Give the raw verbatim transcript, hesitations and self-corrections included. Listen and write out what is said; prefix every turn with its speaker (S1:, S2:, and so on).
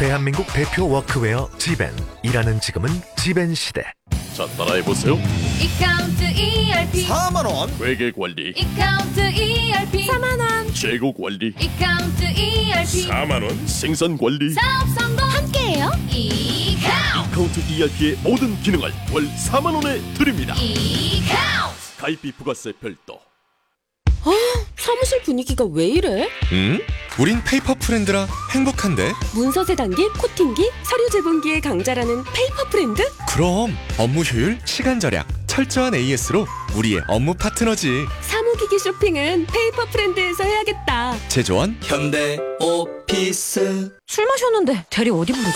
S1: 대한민국 대표 워크웨어 지벤. 일하는 지금은 지벤 시대.
S2: 자, 따라해보세요.
S3: 이카운트 이알피
S4: 사만 원.
S2: 회계관리,
S3: 이카운트 이알피 사만 원
S2: 재고관리,
S3: 이카운트 이알피
S2: 사만 원. 생산관리,
S3: 사업 성공 함께해요. 이카운트
S2: 카운트 이알피의 모든 기능을 월 사만 원에 드립니다.
S3: 이카운트
S2: 가입비 부가세 별도.
S5: 사무실 분위기가 왜 이래?
S4: 응? 우린 페이퍼 프렌드라 행복한데?
S5: 문서 세단기, 코팅기, 서류 제본기의 강자라는 페이퍼 프렌드?
S4: 그럼 업무 효율, 시간 절약, 철저한 에이에스로 우리의 업무 파트너지.
S5: 사무기기 쇼핑은 페이퍼 프렌드에서 해야겠다.
S4: 제조원
S6: 현대 오피스.
S5: 술 마셨는데 대리 어디 부르지?